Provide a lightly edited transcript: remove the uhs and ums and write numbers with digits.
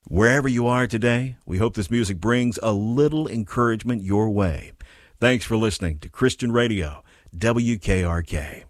Wherever you are today, we hope this music brings a little encouragement your way. Thanks for listening to Christian Radio, WKRK.